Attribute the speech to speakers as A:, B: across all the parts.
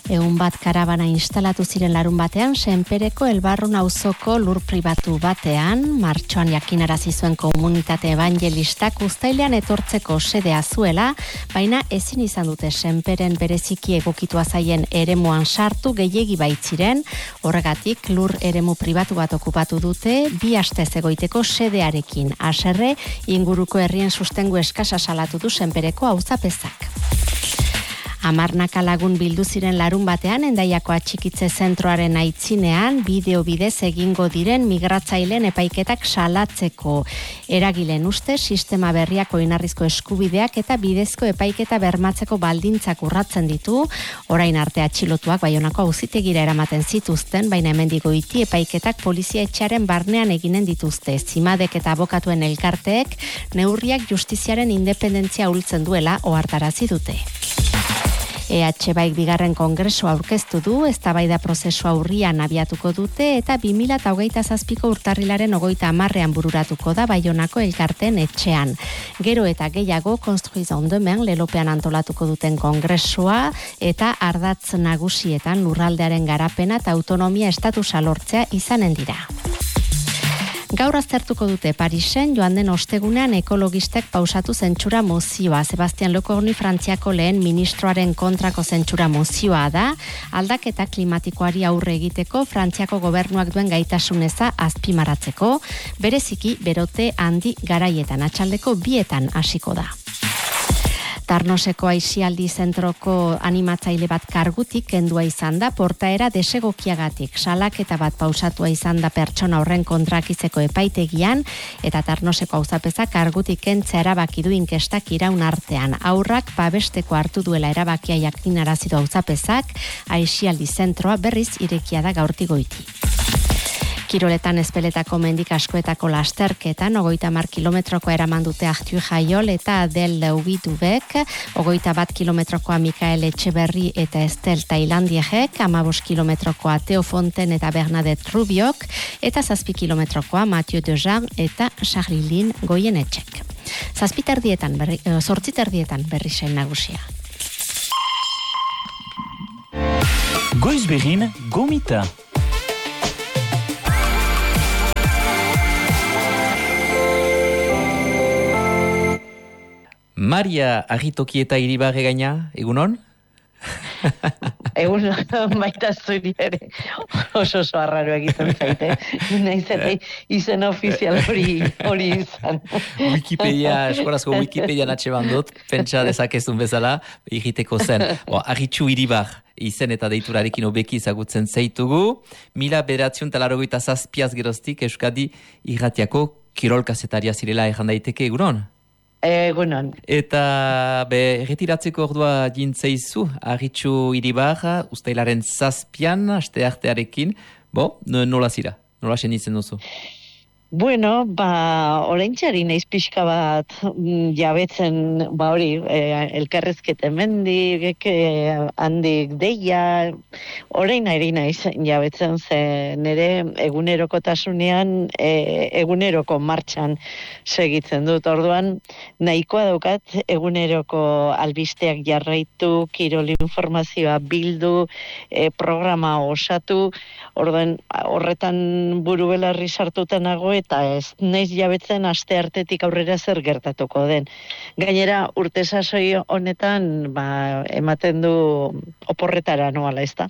A: 100 karabana instalatu ziren larun batean, Senpereko Elbarrun auzoko lur pribatu batean, martxoan jakinarazi zuen komunitate evangelistak uztailean etortzeko sedea zuela, baina ezin izan dute Senperen bereziki egokitua zaien eremuan sartu gehiegi baitziren, horregatik lur eremu pribatu bat okupatu dute, 2 astez egoiteko sedearekin. Haserre, inguruko herrien sustengu eskasa salatu du Senpereko auzapezak. 10 lagun bildu ziren larun batean Hendaiako atxikitze zentroaren aitzinean bideo bidez egingo diren migratzaileen epaiketak salatzeko. Eragileen uste sistema berriak oinarrizko eskubideak eta bidezko epaiketa bermatzeko baldintzak urratzen ditu. Orain arte atxilotuak Baionako auzitegira eramaten zituzten, baina hemendik goiti epaiketak polizia etxearen barnean eginen dituzte. Zimadek eta abokatuen elkarteek neurriak justiziaren independentzia ahultzen duela ohartarazi dute. EH Baik bigarren kongresua aurkeztu du, eztabaida prozesua urrian abiatuko dute eta 2027ko urtarrilaren 30ean bururatuko da Baionako elkarteen etxean. Gero eta gehiago Construise en Demain lelopean antolatuko duten kongresua eta ardatz nagusietan lurraldearen garapena eta autonomia estatusa lortzea izanen dira. Gaur aztertuko dute Parisen joan den ostegunean ekologistek pausatu zentsura mozioa. Sebastian Lecornu Frantziako lehen ministroaren kontrako zentsura mozioa da, aldaketa klimatikoari aurre egiteko Frantziako gobernuak duen gaitasuneza azpimaratzeko, bereziki berote handi garaietan, atxaldeko 2etan hasiko da. Tarnoseko aisialdi zentroko animatzaile bat kargutik kendua izan da, portaera desegokiagatik. Salaketa bat pausatua izan da pertsona horren kontrakizeko epaitegian, eta Tarnoseko auzapeza kargutik kentzea erabaki du inkestak iraun artean. Haurrak babesteko hartu duela erabakia jakinarazi du auzapezak, aisialdi zentroa berriz irekia da gaurtik goiti. Kiroletan Ezpeletako mendik askoetako lasterketan, 30 kilometroko eraman dute Artur Jaiol eta Adel Ubitubek, 21 kilometrokoa Mikael Etxeberri eta Estel Tailandiek, 15 kilometrokoa Theo Fonten eta Bernadette Rubiok, eta 7 kilometrokoa Mathieu Dejean eta Charlilin Goyenetxek. 8:30 berri sail nagusia.
B: Goizberin gomita. Maria Argitoki eta Iribarre gaina, egunon?
C: Egunon, baita zuri ere oso arraro egiten zaite. Naiz eta izen ofizial hori izan.
B: Wikipedia, eskorazko Wikipedian atxeban dut, pentsa dezakezun bezala, egiteko zen. Argitxu Iribar izen eta deiturarekin hobeki ezagutzen zaitugu. 1987 geroztik Euskadi irratiako kirol kazetaria zirela ejan daiteke, egunon?
C: Egunon.
B: Eta erretiratzeko ordua jintzeizu, Argitxu Iribarra, uztailaren 7an, aste artearekin, nola zira? Nola senitzen duzu?
C: Bueno, oraintxari naiz pixka bat jabetzen, hori, elkarrezketen mendik, handik deia, orain ari naiz jabetzen ze nire egunerokotasunean, eguneroko martxan segitzen dut. Orduan, nahikoa daukat eguneroko albisteak jarraitu, kirol informazioa bildu, programa osatu, orduan, horretan buru belarri sartuta nago, eta ez naiz jabetzen aste artetik aurrera zer gertatuko den. Gainera, urte sasoi honetan ematen du oporretara noala, ezta?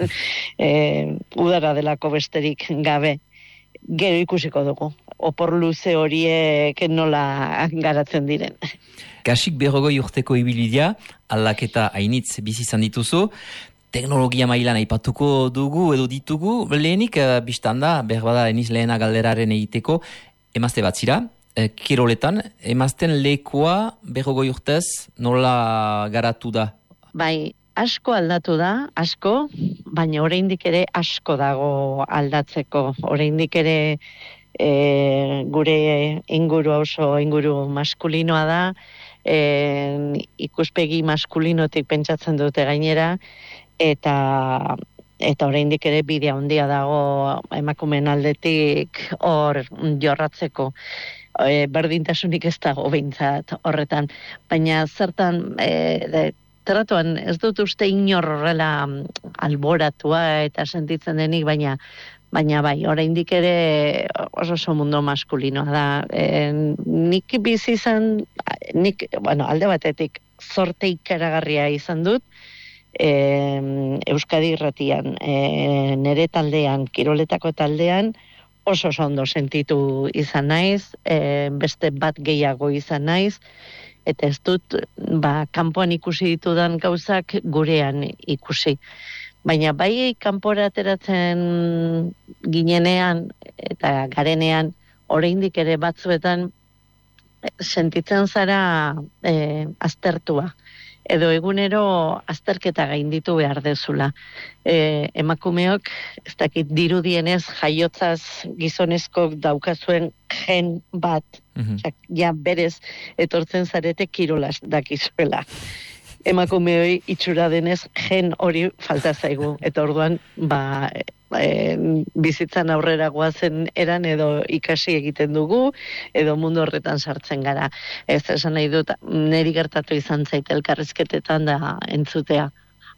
C: Udara delako besterik gabe. Gero ikusiko dugu. Opor luze horiek nola garatzen diren.
B: Kasik 40 urteko ibilidia, aldaketa hainitz bizi izan dituzu. Teknologia mailan aipatuko dugu edo ditugu, lehenik biztan da, berbada eniz lehena galderaren egiteko, emazte bat zira, kiroletan, emazten lekoa 40 urtez nola garatu da?
C: Bai, asko aldatu da, asko, baina oraindik ere asko dago aldatzeko, oraindik ere gure inguru oso inguru maskulinoa da, ikuspegi maskulinotik pentsatzen dute gainera, eta oraindik ere bidea handia dago emakumeen aldetik hor jorratzeko. Berdintasunik ez dago behintzat horretan, baina zertan tratuan ez dut uste inor horrela alboratua eta sentitzen denik, baina bai, oraindik ere oso mundu maskulinoa da. Nik bizi izan, alde batetik zorte ikaragarria izan dut, Euskadi Irratian, nere taldean, kiroletako taldean, oso ondo sentitu izan naiz, beste bat gehiago izan naiz, eta ez dut, kanpoan ikusi ditudan gauzak gurean ikusi. Baina bai kanpora ateratzen ginenean eta garenean, oraindik ere batzuetan sentitzen zara aztertua. Edo egunero azterketa gainditu behar dezula. Emakumeok, ez dakit dirudienez, jaiotzaz gizonezko daukazuen gen bat, ja berez etortzen zarete kirolas dakizuela. Emakumeoi itxura denez gen hori falta zaigu. Eta orduan, bizitzan aurrera goazen eran edo ikasi egiten dugu, edo mundu horretan sartzen gara. Ez esan nahi dut, niri gertatu izan zait elkarrizketetan da entzutea.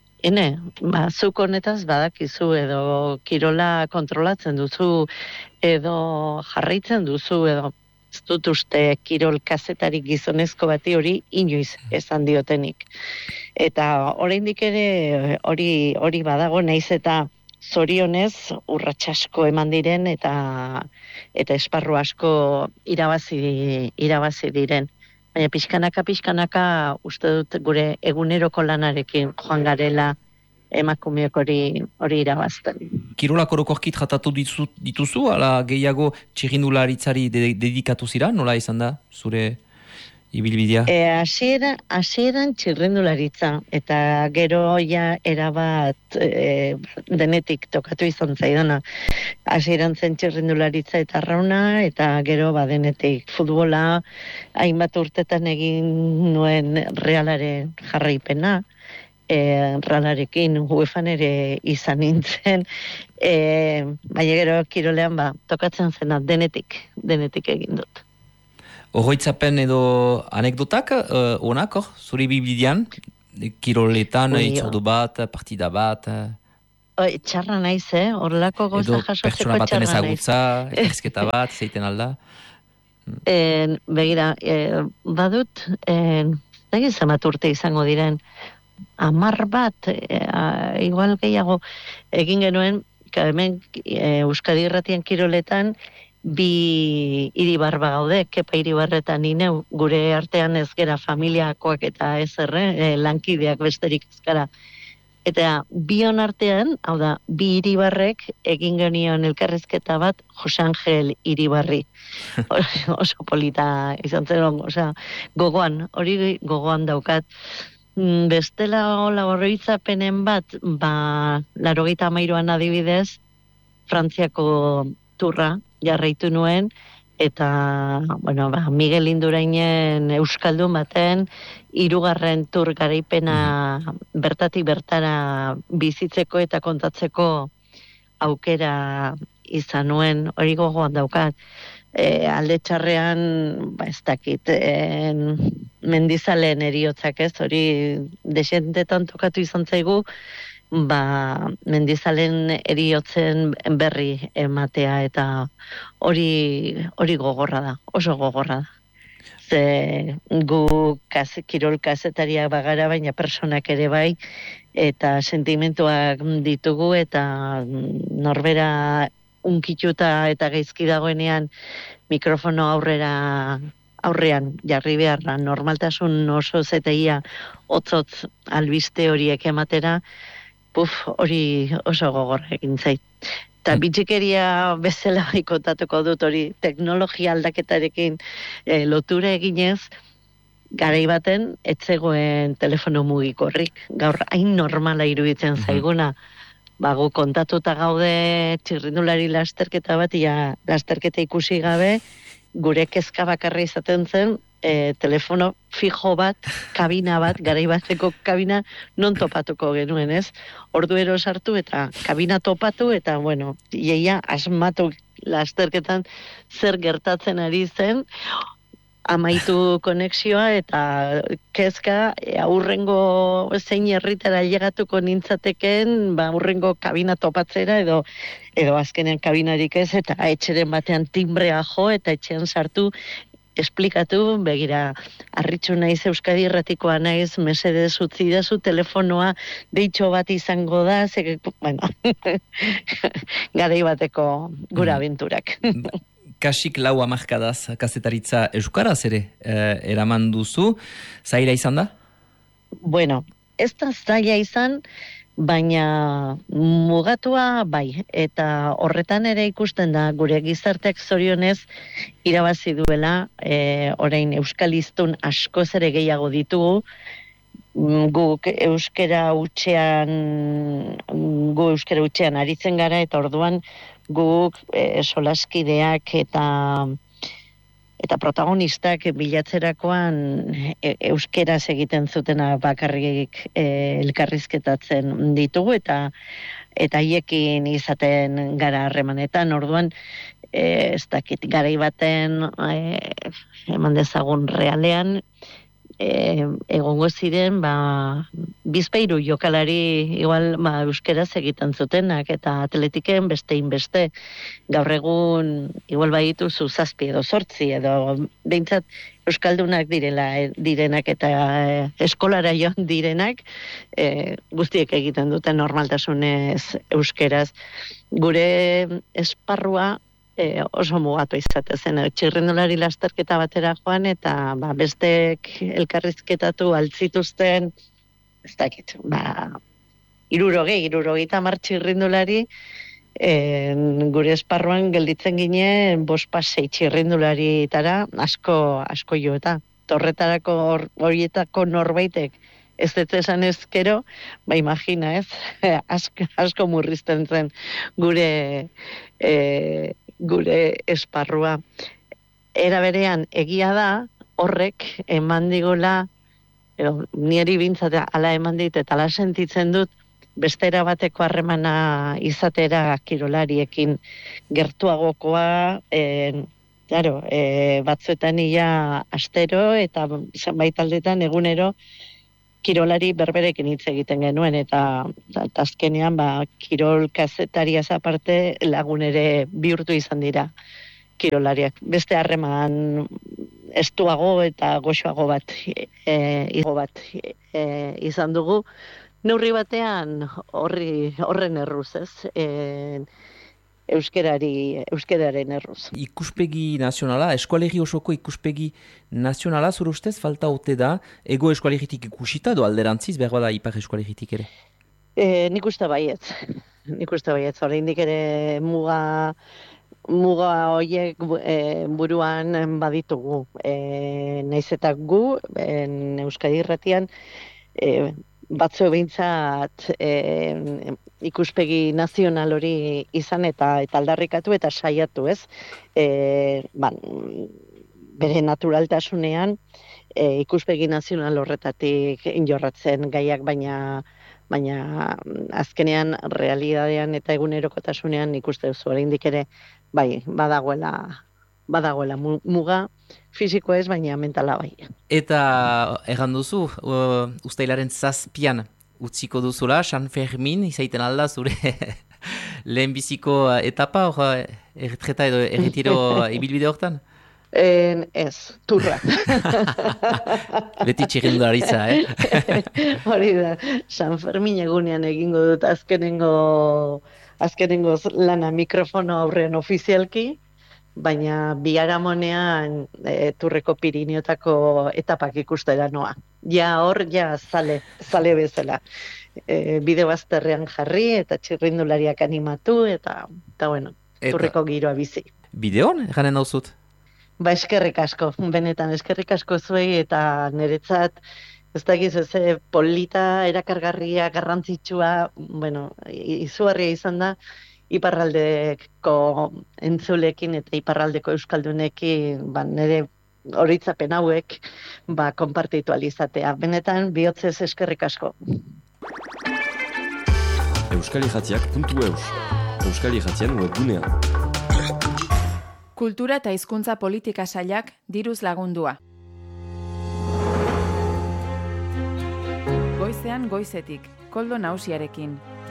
C: Zuk honetaz badakizu edo kirola kontrolatzen duzu, edo jarraitzen duzu, edo ez dut uste kirol kazetari gizonezko bati hori inoiz esan diotenik. Eta oraindik ere hori badago, naiz eta zorionez urrats asko eman diren eta esparru asko irabazi diren. Baina pixkanaka uste dut gure eguneroko lanarekin joan garela emakumeok hori irabazten.
B: Kirolak orokorki tratatu dituzu, ala gehiago txirrindularitzari dedikatu zira, nola izan da, zure ibilbidea?
C: Hasieran txirrindularitza, eta gero ja erabat denetik tokatu izan zaidana. Hasieran zen txirrindularitza eta arrauna, eta gero denetik futbola, hainbat urtetan egin nuen Realaren jarraipena, Realarekin UEFan ere izan nintzen, baina gero kirolean tokatzen zena denetik egin dut.
B: Oroitzapen edo anekdotak onak, zure biblian, kiroletan, itzordu bat, partida bat?
C: Txarra naiz, horrelako goza jasotzeko txarra naiz.
B: Edo pertsona baten ezagutza, ezketa bat, zeiten alda?
C: Begira, badut, egin zamat urte izango diren, 10 bat, igual gehiago egin genuen, hemen Euskadi Irratian kiroletan, 2 Iribarba gaude, Kepa Iribarretan ineu, gure artean ez gera familiakoak eta ez lankideak besterik ez gara. Eta bion artean, hau da, 2 Iribarrek egin genion elkarrizketa bat Jose Angel Iribarri. Oso polita izan zen, gogoan, hori gogoan daukat. Bestela oroitzapenen bat, 93an adibidez, Frantziako turra jarraitu nuen, eta, Miguel Indurainen euskaldun baten, 3. tur garaipena bertatik bertara bizitzeko eta kontatzeko aukera izan nuen, hori gogoan daukat. Alde txarrean, ez dakit, mendizaleen eriotzak ez, hori desentetan tokatu izan zaigu, mendizalen eriotzen berri ematea, eta hori gogorra da, oso gogorra da. Ze gu kirol kazetariak bagara, baina personak ere bai, eta sentimentuak ditugu, eta norbera unkituta eta gaizki dagoenean mikrofono aurrean jarri beharra, normaltasun oso zeteia hotzotz albiste horiek ematera, hori oso gogor egin zait. Eta bitxikeria bezala ikotatuko dut hori teknologia aldaketarekin lotura eginez, garai baten etzegoen telefono mugikorrik, gaur hain normala iruditzen zaiguna, gu kontatuta gaude txirrindulari lasterketa bat, lasterketa ikusi gabe, gure kezka bakarra izaten zen, telefono fijo bat, kabina bat, garai bateko kabina non topatuko genuen, ez? Orduero sartu eta kabina topatu, eta, asmatu lasterketan zer gertatzen ari zen, amaitu konexioa eta kezka aurrengo zein herritara llegatuko nintzateken, aurrengo kabina topatzera edo azkenen kabinarik ez, eta etxeren batean timbrea jo eta etxean sartu, esplikatu, begira, harritxu naiz Euskadi Irratikoa naiz, mesedez utzidazu telefonoa, deitxo bat izango da, bueno, garai bateko gura abenturak.
B: Kasik 4 hamarkadaz kazetaritza euskaraz ere eraman duzu, zaila izan da?
C: Bueno, ez da zaila izan, baina mugatua bai, eta horretan ere ikusten da gure gizarteak zorionez irabazi duela, orain euskaliztun askoz ere gehiago ditugu, guk euskera hutsean aritzen gara, eta orduan guk solaskideak eta protagonistak bilatzerakoan euskeraz egiten zutena bakarrik elkarrizketatzen ditugu eta haiekin izaten gara harremanetan. Orduan ez dakit garai baten eman dezagun realean egongo ziren bizpahiru jokalari igual euskeraz egiten zutenak eta atletiken beste gaur egun igual badituzu 7 edo 8 edo behintzat euskaldunak direnak eta eskolara joan direnak guztiek egiten dute normaltasunez euskeraz. Gure esparrua oso mugatu izate zen, txirrindulari lasterketa batera joan, eta bestek elkarrizketatu altzituzten, ez dakit, 60 txirrindulari, gure esparruan gelditzen ginen 5-6 txirrindularitara asko jo eta torretarako horietako norbaitek ez dut esan ezkero, imagina ez, asko murrizten zen gure esparrua. Era berean egia da, horrek eman digola, niri bintzat ala eman dit eta ala sentitzen dut, bestera bateko harremana izatera kirolariekin gertuagokoa, batzuetan ia astero eta zenbait aldetan egunero kirolari berberekin hitz egiten genuen, eta azkenean kirol kazetariaz aparte lagun ere bihurtu izan dira kirolariak. Beste harreman estuago eta goxoago bat izan dugu. Neurri batean horren erruz, ez? Euskeraren erruz.
B: Ikuspegi nazionala, eskualegi osoko ikuspegi nazionala, zure ustez, falta ote da, ego eskualegitik ikusita, edo alderantziz, behar bada ipar eskualegitik ere?
C: Nik uste baietz, oraindik ere muga horiek buruan baditugu. Naiz eta gu, Euskadi Irratian, batzu behintzat ikuspegi nazional hori izan eta aldarrikatu eta saiatu, ez? Bere naturaltasunean ikuspegi nazional horretatik jorratzen gaiak, baina azkenean realidadean eta egunerokotasunean ikuste duzu oraindik ere badagoela muga, fisikoa ez, baina mentala bai.
B: Eta erran duzu, uztailaren 7 utziko duzula, San Fermin, izaiten alda zure lehenbiziko etapa, erretreta edo erretiro ibilbide hortan?
C: Ez, turra.
B: Beti txirrindularitza,
C: Hori da, San Fermin egunean egingo dut azkenengo lana mikrofono aurrean ofizialki, baina biharamonean Turreko Pirineotako etapak ikustera noa. Hor zale bezala. Bide bazterrean jarri eta txirrindulariak animatu eta bueno, Turreko giroa bizi.
B: Bideon, janen dauzut?
C: Eskerrik asko, benetan eskerrik asko zuei eta niretzat ez dakizu polita, erakargarria, garrantzitsua, izugarria izan da, iparraldeko entzulekin eta iparraldeko euskaldunekin nire horitzapen hauek konpartitu alizatea. Benetan, bihotzez eskerrik asko.
D: Euskalijatiak.eus Euskalijatian webgunean. Kultura eta hizkuntza politika sailak diruz lagundua. Goizean goizetik, Koldo Nausiarekin.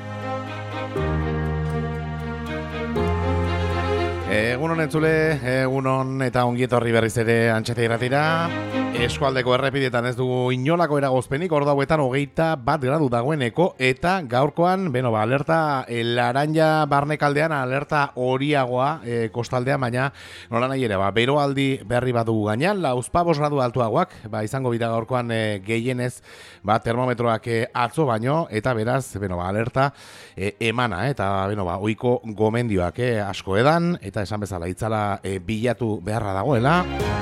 E: Egunon entzule, egunon eta ongietorri berriz ere Antxeta irratira. Eskualdeko errepidetan ez dugu inolako eragozpenik, hor dauetan 21 gradu dagoeneko, eta gaurkoan, alerta laranja barnekaldean, alerta horiagoa kostaldean, baina nola nahi ere, beroaldi berri badu gainean, 15 gradu altuagoak, izango bira gaurkoan gehienez, termometroak atzo baino, eta beraz, alerta emana, eta oiko gomendioak asko edan, eta esan bezala, itzala bilatu beharra dagoela.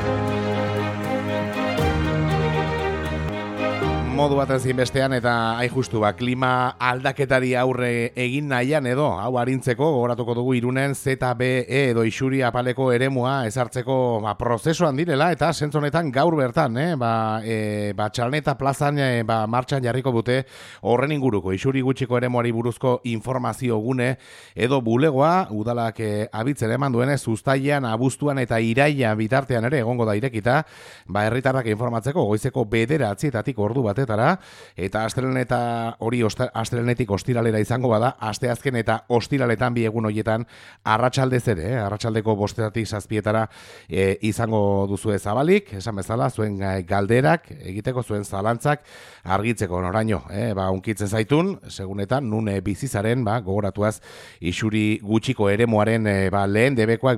E: Modu bat ezin bestean eta justu klima aldaketari aurre egin nahian edo hau arintzeko gogoratuko dugu Irunen ZBE edo Isuri apaleko eremua ezartzeko prozesuan direla eta sentzu honetan gaur bertan Txarneta plazan martxan jarriko dute horren inguruko Isuri gutxiko eremuari buruzko informazio gune edo bulegoa udalak abitzen eman duenez uztailean, abuztuan eta iraila bitartean ere egongo da irekita herritarrak informatzeko goizeko 9:00 ordu batetara eta astelenetik ostiralera izango bada asteazken eta ostiraletan bi egun horietan arratsaldez ere arratsaldeko 5:00 7:00 izango duzue zabalik esan bezala zuen galderak egiteko zuen zalantzak argitzeko noraino unkitzen zaitun segunetan nun bizizaren gogoratuaz Isuri gutxiko eremuaren lehen debekoak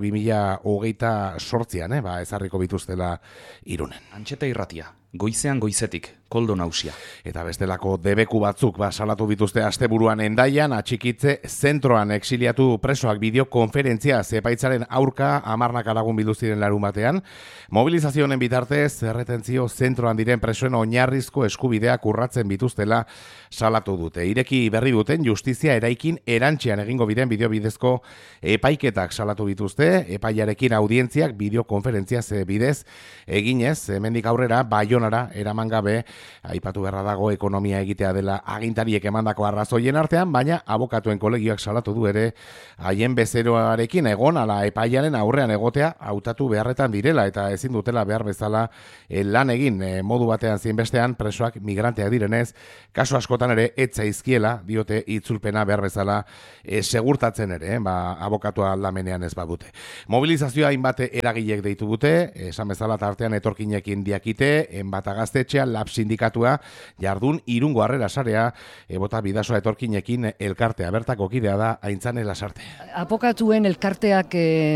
E: 2028an ezarriko bituztela Irunen.
F: Antxeta irratia, goizean goizetik, Koldo Nausia.
E: Eta bestelako debeku batzuk salatu bituzte asteburuan Hendaian, atxikitze zentroan exiliatu presoak bideokonferentzia epaitzaren aurka 10 lagun bildu ziren larunbatean. Mobilizazioen bitartez, erretentzio zentroan diren presoen oinarrizko eskubideak urratzen bituztela salatu dute. Ireki berri duten justizia eraikin erantzean egingo biren bideobidezko epaiketak salatu bituzte, epaiarekin audientziak bideokonferentzia bidez eginez, hemendik aurrera Baionara eraman gabe aipatu beharra dago ekonomia egitea dela agintariek emandako arrazoien artean, baina abokatuen kolegioak salatu du ere haien bezeroarekin egon ala epaiaren aurrean egotea hautatu beharretan direla eta ezin dutela behar bezala lan egin modu batean zein bestean presoak migranteak direnez, kasu askotan ere etzaizkiela diote itzulpena behar bezala segurtatzen ere, abokatua aldamenean ez badute. Mobilizazioa hainbat eragilek deitu dute, esan bezala tartean etorkinekin diakite, enbata gaztetxea, lab sindikatua, jardun Irungo Harrera Sarea, bota bidasoa etorkinekin elkartea, bertako kidea da Aintzane Lasarte.
G: Apokatuen elkarteak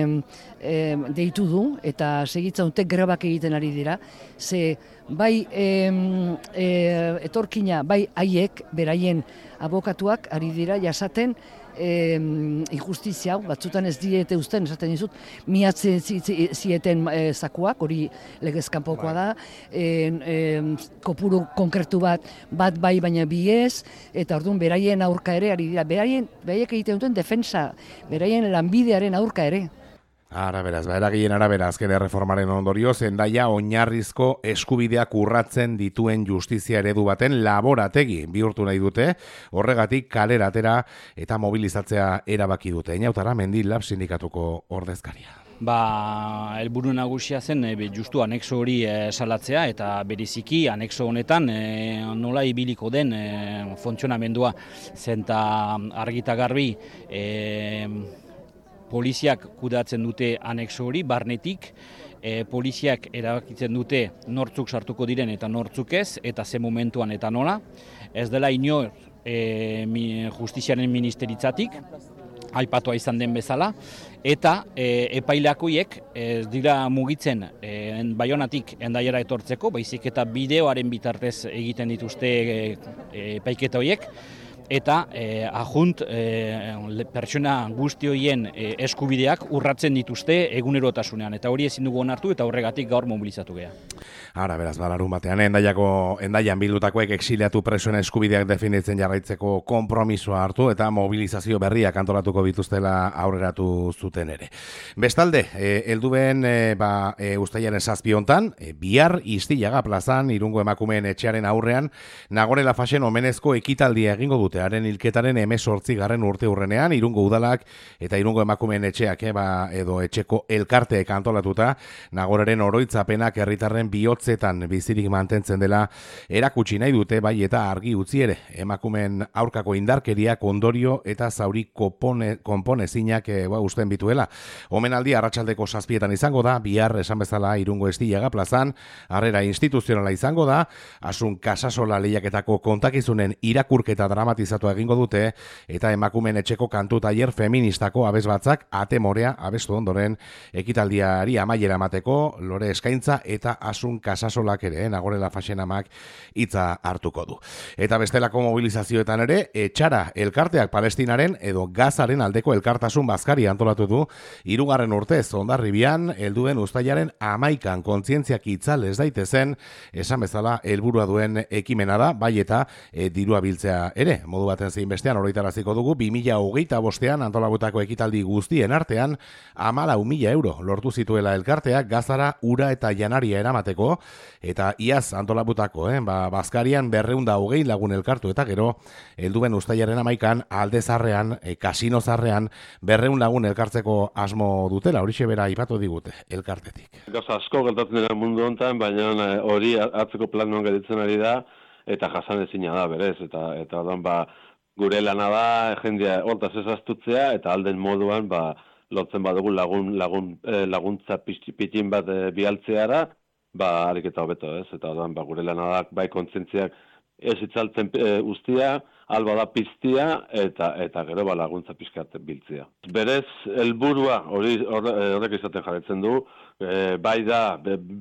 G: deitu du eta segitzauntek grebak egiten ari dira, ze bai etorkina, bai haiek, beraien abokatuak ari dira jasaten injustizia, batzutan ez diete usten, esaten dizut, miatzen zieten zakuak, hori legezkanpokoa da, kopuru konkretu bat bai baina bi ez, eta orduan beraien aurka ere, ari dira, beraiek egiten duten defensa, beraien lanbidearen aurka ere.
E: Beraz, eragileen arabera azken erreformaren ondorioz, Hendaia oinarrizko eskubideak urratzen dituen justizia eredu baten laborategi bihurtu nahi dute, horregatik kalera atera eta mobilizatzea erabaki dute. Inautara Mendi Lab sindikatuko ordezkaria.
H: Helburu nagusia zen justu anexo hori salatzea eta bereziki anexo honetan nola ibiliko den funtzionamendua zenta argita garbi poliziak kudeatzen dute anexo hori, barnetik, poliziak erabakitzen dute nortzuk sartuko diren eta nortzuk ez, eta ze momentuan eta nola. Ez dela inor justiziaren ministeritzatik, aipatua izan den bezala, eta epailakoiek ez dira mugitzen Baionatik Hendaiara etortzeko, baizik eta bideoaren bitartez egiten dituzte epaiketa horiek, eta ajunt pertsona guzti horien eskubideak urratzen dituzte egunerotasunean, eta hori ezin dugu onartu eta horregatik gaur mobilizatu gea.
E: Beraz, larun batean, Hendaian bildutakoek exiliatu presoen eskubideak definitzen jarraitzeko konpromisoa hartu eta mobilizazio berriak antolatuko bituztela aurreratu zuten ere. Bestalde, helduen uztailaren 7 hontan, bihar Istillaga plazan, Irungo emakumeen etxearen aurrean, Nagore Lafaxen omenezko ekitaldia egingo dute haren hilketaren 18. urte urrenean, Irungo udalak eta Irungo emakumeen etxeak edo etxeko elkarteek antolatuta, Nagoraren oroitzapenak herritarren bihotzetan bizirik mantentzen dela erakutsi nahi dute, bai eta argi utzi ere. Emakumeen aurkako indarkeriak ondorio eta zauri konponezinak usten bituela. Omenaldi arratsaldeko 7 izango da, bihar esan bezala Irungo Estillaga plazan, harrera instituzionala izango da, Asun Casasola lehiaketako kontakizunen irakurketa dramatizatu egingo dute, eta emakumeen etxeko kantu tailer feministako abesbatzak ate morea abestu ondoren ekitaldiari amaiera emateko lore eskaintza eta Asun Casasolak ere, Nagorela Faxenamak hitza hartuko du. Eta bestelako mobilizazioetan ere, etxara elkarteak Palestinaren edo Gazaren aldeko elkartasun bazkari antolatu du, 3. urtez Hondarribian, helduen uztailaren 11 kontzientziak itzal ez daitezen, esan bezala helburua duen ekimena da, bai eta dirua biltzea ere. Modu baten zein bestean oroitaraziko dugu, 2025 antolagutako ekitaldi guztien artean 14.000 euro lortu zituela elkarteak Gazara ura eta janaria eramateko, eta iaz antolagutako, bazkarian 220 lagun elkartu, eta gero helduen uztailaren 11 alde zarrean, kasino zarrean 200 lagun elkartzeko asmo dutela, horixe bera aipatu digute elkartetik.
I: Gauza asko gertatzen dira mundu honetan, baina hori atzeko planuan gelditzen ari da, eta jasan ezina da berez, eta orduan gure lana da jendea hortaz ezaztutzea, eta alden moduan lotzen badugu laguntza pitin bat bialtzeara, harik eta hobeto, ez? Eta orduan gure lana da bai kontzentziak ez itzaltzen ustia, alba da piztia, eta gero laguntza pizkat biltzea. Berez, helburua horrek izaten jarretzen du, bai da,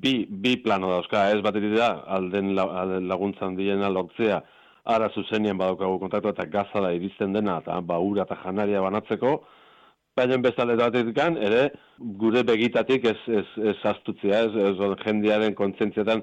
I: bi plano dauzka, ez batetik da, alden laguntzan diena lortzea, ara zuzenien badaukagu kontaktu eta Gaza da iristen dena, eta ura eta janaria banatzeko, baina bezale batetik ere, gure begitatik ez astutzea, ez jendearen kontzentzietan,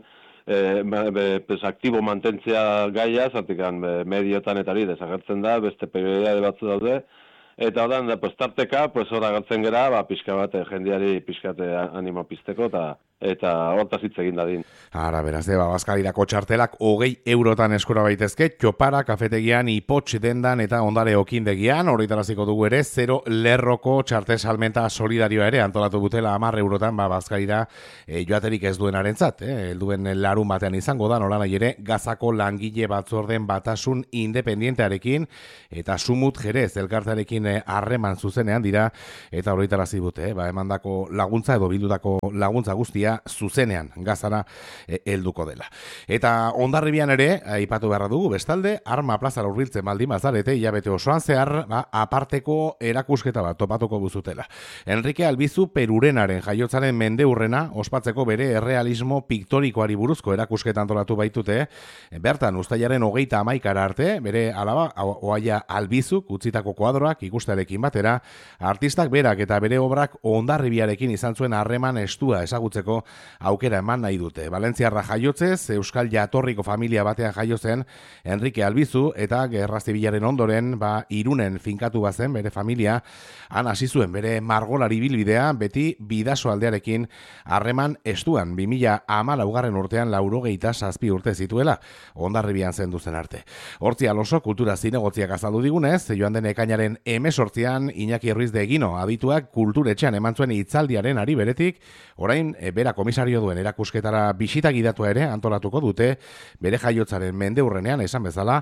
I: aktibo mantentzea gaia, zartikan mediotan eta hori desagertzen da, beste periodidade batzu daude, eta odan, tarteka, hor agertzen gera, pixka bat, jendeari pixka animo pizteko, eta hortaz hitz egin dadin.
E: Ara, beraz, bazkarirako txartelak 20 eurotan eskura baitezke, txopara, kafetegian, ipotx dendan eta ondare okindegian, horretaraziko dugu ere, 0 lerroko txarte salmenta solidarioa ere, antolatu dutela 10 eurotan, bazkarira joaterik ez duenarentzat, helduen larun batean izango da, nola nahi ere, Gazako langile batzorden batasun independientearekin, eta Sumut Jerez elkartearekin harreman zuzenean dira, eta horretarazi dute, emandako laguntza edo bildutako laguntza guztia zuzenean Gazara helduko dela. Eta Hondarribian ere, aipatu beharra dugu, bestalde, Arma plazara hurbiltzen baldin bazarete, hilabete osoan zehar, aparteko erakusketa bat topatuko buzutela. Enrique Albizu Perurenaren jaiotzaren mendeurrena ospatzeko bere errealismo piktorikoari buruzko erakusketa antolatu baitute, bertan uztailaren 31 arte, bere alaba, Oaia Albizuk utzitako kuadroak ikustearekin batera, artistak berak eta bere obrak Hondarribiarekin izan zuen harreman estua ezagutzeko aukera eman nahi dute. Valentziarra jaiotzez, Euskal jatorriko familia batean jaio zen Enrique Albizu, eta Gerra Zibilaren ondoren, Irunen finkatu bazen bere familia, han hasi zuen bere margolari bilbidea, beti Bidaso aldearekin harreman estuan, 2014 urtean 97 urte zituela, Hondarribian zendu zen arte. Hortzi Alonso kultura zinegotziak azaldu digunez, joan den ekainaren 18an Iñaki Ruiz de Egino adituak kulturetxean eman zuen hitzaldiaren ari beretik, orain bera komisario duen erakusketara bisita gidatua ere antolatuko dute, bere jaiotzaren mendeurrenean esan bezala,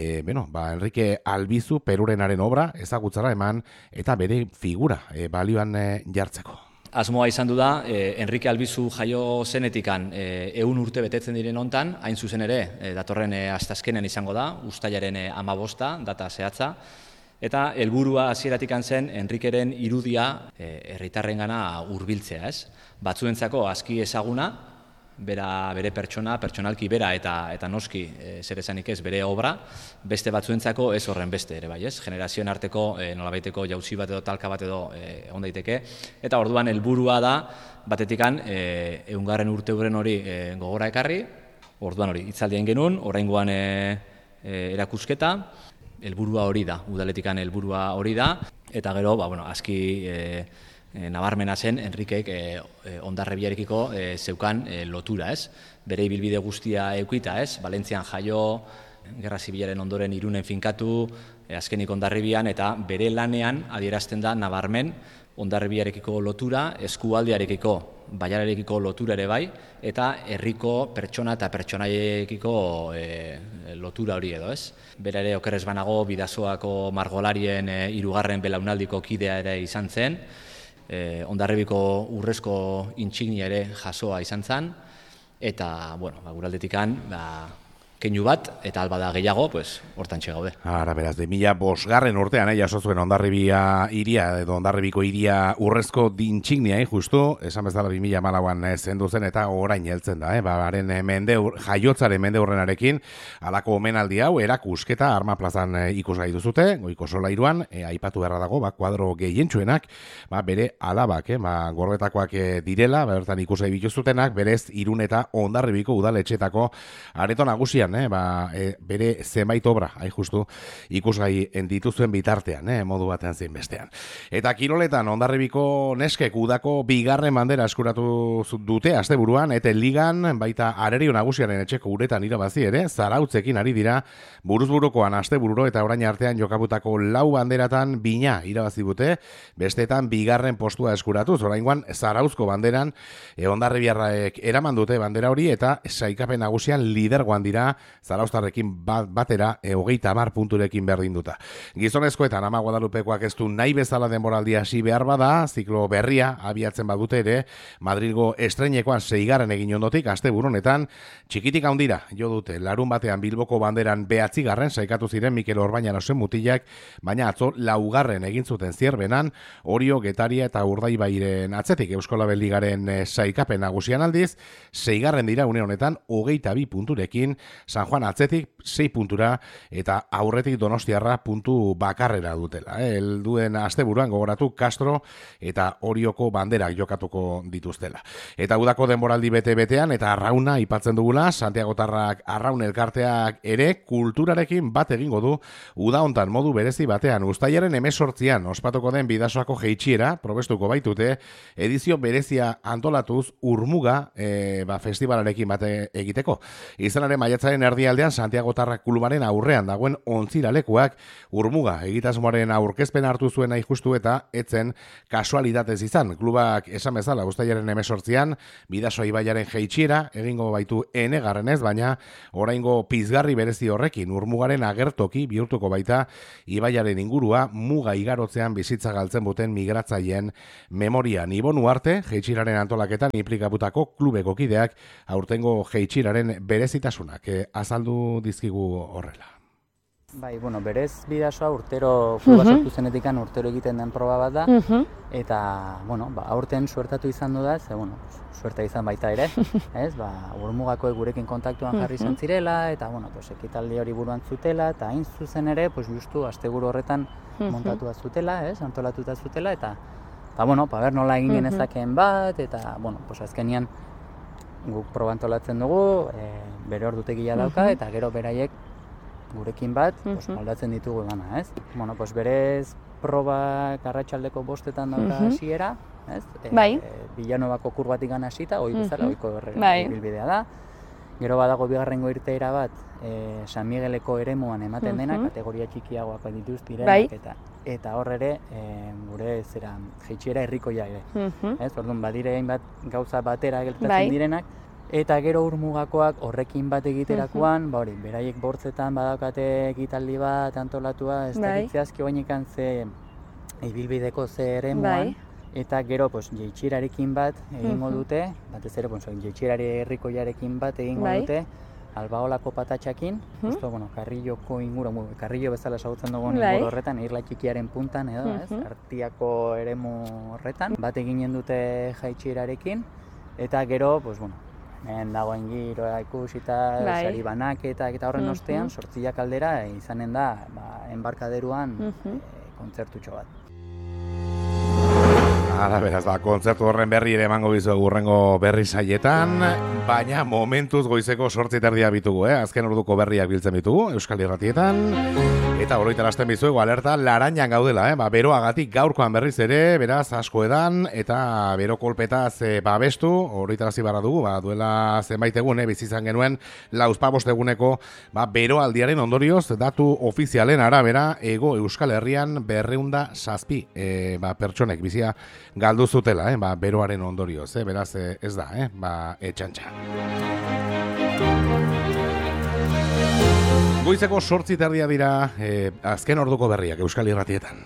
E: Enrique Albizu Perurenaren obra ezagutzara eman eta bere figura balioan jartzeko.
J: Asmoa izan du da, Enrique Albizu jaio zenetikan 100 urte betetzen diren hontan, hain zuzen ere, datorren astazkenen izango da, uztailaren 15 data zehatza, eta helburua hasieratik zen Enrikeren irudia herritarrengana hurbiltzea, ez? Batzuentzako aski ezaguna, bere pertsonalki bera eta noski zer esanik ez bere obra, beste batzuentzako ez horren beste ere bai, ez? Generazioen arteko nolabaiteko jauzi bat edo talka bat edo egon daiteke, eta orduan helburua da batetikan 100. urteuren hori gogora ekarri, orduan hori hitzaldien genuen, oraingoan erakusketa, helburua hori da, udaletikan helburua hori da, eta gero, aski nabarmena zen Enrikek Hondarribiarekiko zeukan lotura, ez? Bere ibilbide guztia eukita, ez? Valentzian jaio, Gerra Zibilaren ondoren Irunen finkatu, azkenik Hondarribian, eta bere lanean adierazten da nabarmen Hondarribiarekiko lotura, eskualdearekiko, Baiararekiko lotura ere bai, eta herriko pertsona eta pertsonaiekiko lotura hori edo, ez? Bera ere okerrez banago Bidasoako margolarien 3. belaunaldiko kidea ere izan zen, Hondarribiko urrezko intsignia ere jasoa izan zen, eta, bueno, guraldetikan, keinu bat, eta albada gehiago, hortan txegaude.
E: Ara, beraz, 2005 urtean, jaso zuen Hondarribia iria, edo Hondarribiko iria urrezko intsignia, justu, esan bezala 2014an zendu zen, eta orain heltzen da, haren jaiotzaren mendeurrenarekin, alako omenaldi hau, erakusketa Arma Plazan ikusgai duzute, Goiko Solairuan, aipatu beharra dago, kuadro gehientsuenak, bere alabak, gorbetakoak direla, bertan ikusgai bituzutenak, berez Irun eta Hondarribiko udaletxetako areto nagusian, bere zenbait obra, justu, ikusgai dituzuen bitartean, modu batean zein bestean. Eta kiroletan, Hondarribiko neskek udako 2. bandera eskuratu dute asteburuan, eta ligan, baita Arerio nagusiaren etxeko uretan irabazi ere, Zarautzekin ari dira, buruzburukoan astebururo, eta orain artean jokabutako 4 banderatan bina irabazi dute, bestetan 2. postua eskuratuz, oraingoan Zarauzko banderan, Hondarribiarraek eraman dute bandera hori, eta sailkapen nagusian lidergoan dira, Zarauztarrekin batera 30 punturekin berdinduta. Gizonezkoetan Ama Guadalupekoak ez du nahi bezala denboraldia hasi behar bada, ziklo berria abiatzen badute ere, Madrilgo estreinekoan 6. egin ondotik, asteburu honetan, txikitik handira jo dute, larun batean Bilboko banderan 9. saikatu ziren Mikel Orbañanosen mutilak, baina atzo 4. egin zuten Zierbenan, Orio, Getaria eta Urdaibairen atzetik Euskolabel Ligaren saikapen nagusian aldiz, 6. dira une honetan 22 punturekin, San Juan atzetik 6 puntura eta aurretik Donostiarra puntu bakarrera dutela. Helduen asteburuan gogoratu Castro eta Orioko banderak jokatuko dituztela. Eta udako denboraldi bete-betean eta arrauna aipatzen dugula, Santiagotarrak arraun elkarteak ere kulturarekin bat egingo du uda hontan modu berezi batean. Uztailaren 18an ospatuko den Bidasoako jeitsiera probestuko baitute, edizio berezia antolatuz Urmuga festivalarekin bate egiteko. Izanaren maiatzaren erdialdean Santiagotarrak klubaren aurrean dagoen ontziralekuak Urmuga egitasmoaren aurkezpen hartu zuen justu eta etzen kasualitatez izan. Klubak esan bezala uztailaren 18an Bidasoa ibaiaren jeitsiera egingo baitu enegarrenez, baina oraingo pizgarri berezi horrekin Urmugaren agertoki bihurtuko baita ibaiaren ingurua muga igarotzean bizitza galtzen buten migratzaileen memorian. Ibon Uarte, jeitsieraren antolaketan implikaputako klubeko kideak aurtengo jeitsieraren berezitasunak azaldu dizkigu horrela.
K: Bai, berez Bidasoa urtero kluba sortu zenetikan urtero egiten den proba bat da, eta, aurten suertatu izan du da, suerta izan baita ere, ez, Urmugako gurekin kontaktuan jarri izan zirela, eta, ekitaldi hori buruan zutela, eta hain zuzen ere, justu asteburu horretan montatua zutela, ez, antolatuta zutela, eta, ber nola egin genezakeen bat, eta, azkenian guk proba antolatzen dugu, bere ordutegia dauka, eta gero beraiek gurekin bat, moldatzen ditugu gana, ez? Berez probak arratsaldeko 5etan dauka hasiera, ez? Villanuevako kurbatik gana hasita, hori bezala, ohiko ibilbidea da. Gero badago bigarrengo irteera bat, San Migueleko eremuan ematen dena, kategoria txikiagoak dituz direnak, eta hor ere, gure jeitsiera herrikoia ere. Orduan, badire hainbat gauza batera geltatzen direnak, eta gero Urmugakoak horrekin bat egiterakoan, beraiek bortzetan badakate ekitaldi bat antolatua, ez dakitzeazki oainekan ze ibilbideko ze eremuan, eta gero jeitsierarekin bat egingo dute, batez ere jeitsierari herrikoiarekin bat egingo dute, Albaolako patatxakin, Karrilloko inguru, Karrillo bezala ezagutzen dugun inguru horretan, irla txikiaren puntan edo, Artiako eremu horretan, bat eginen dute jaitsierarekin, eta gero, dagoen giroa ikusita, sari banaketak eta horren ostean, 8 aldera izanen da enbarkaderuan kontzertutxo bat.
E: Beraz, kontzertu horren berri ere emango bizuegu hurrengo berri saietan, baina momentuz goizeko 8:30 bitugu, azken orduko berriak biltzen bitugu, Euskal Irratietan, Eta oroitarazten bizuegu alerta larainan gaudela, beroagatik gaurkoan berriz ere, beraz asko edan, eta bero kolpetaz babestu, oroitarazi barra dugu, duela zenbait egun, bizizan genuen lauzpabost eguneko beroaldiaren ondorioz, datu ofizialen arabera, ego Euskal Herrian 207 pertsonek bizia galdu zutela, beroaren ondorioz, beraz ez da, etxantxa. Goizeko 8:30 dira azken orduko berriak Euskal Irratietan.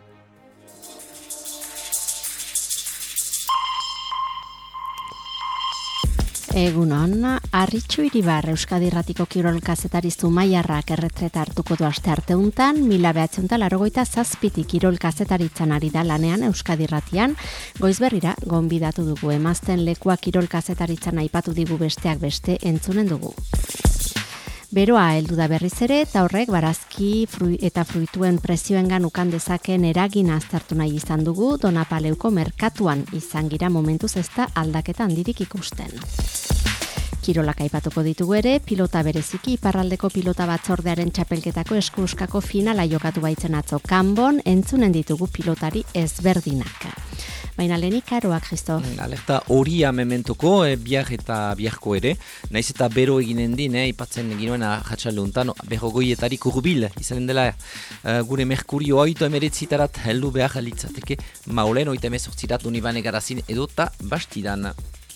A: Egunon, Arritxu Iribar Euskadi Irratiko kirol kazetari Zumaiarrak erretreta hartuko du astearte hontan, 1987 kirol kazetaritzan ari da lanean Euskadi Irratian, goizberrira gonbidatu dugu emazten lekua kirol kazetaritzan aipatu digu besteak beste entzunen dugu. Beroa heldu da berriz ere eta horrek barazki eta fruituen prezioengan ukan dezaken eragina aztertu nahi izan dugu, Donapaleuko merkatuan izan gira momentuz ez da aldaketa handirik ikusten. Kirolak aipatuko ditugu ere, pilota bereziki iparraldeko pilota batzordearen txapelketako eskuskako finala jokatu baitzen atzo Kanbon, entzunen ditugu pilotari ezberdinak. Baina lehenik aroak, Kristof.
B: Alerta horia mementuko, biar eta biarko ere. Naiz eta bero eginen din, ipatzen ginoen jatxalde untan, berrogoietarik urbil, izanen dela gure Merkurio 8 heldu behar litzateke, maulen 8 unibane garazin edota bastidan.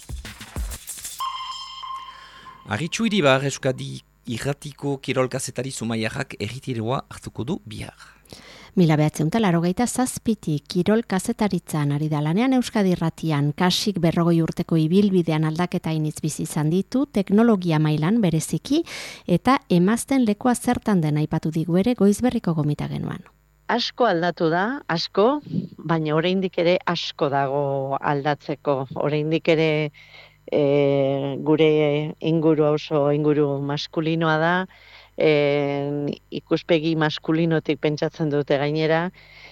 B: Arritxu Iribar Euskadi Irratiko kirol kazetari Zumaiarrak erritiroa hartuko du bihar.
A: 1987 kirol kazetaritzan ari da lanean Euskadi Irratian, kasik 40 urteko ibilbidean aldaketa initz bizi izan ditu, teknologia mailan bereziki eta emazten lekua zertan den aipatu digu ere goizberriko gomita genuan.
C: Asko aldatu da, asko, baina oraindik ere asko dago aldatzeko. Oraindik ere gure inguru oso inguru maskulinoa da, ikuspegi maskulinotik pentsatzen dute gainera,